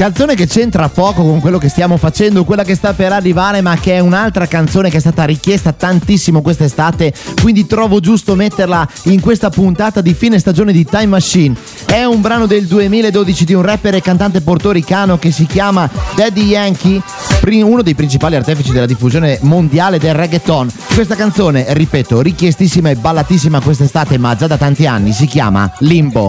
Canzone che c'entra poco con quello che stiamo facendo, quella che sta per arrivare, ma che è un'altra canzone che è stata richiesta tantissimo quest'estate, quindi trovo giusto metterla in questa puntata di fine stagione di Time Machine. È un brano del 2012 di un rapper e cantante portoricano che si chiama Daddy Yankee, uno dei principali artefici della diffusione mondiale del reggaeton. Questa canzone, ripeto, richiestissima e ballatissima quest'estate, ma già da tanti anni, si chiama Limbo.